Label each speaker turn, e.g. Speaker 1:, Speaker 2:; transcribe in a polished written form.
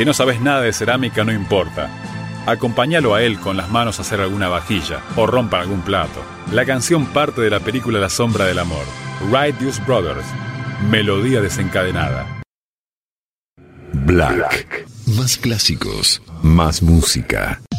Speaker 1: Si no sabes nada de cerámica, no importa. Acompáñalo a él con las manos a hacer alguna vajilla o rompa algún plato. La canción parte de la película La sombra del amor. Righteous Brothers. Melodía desencadenada.
Speaker 2: Black. Más clásicos, más música.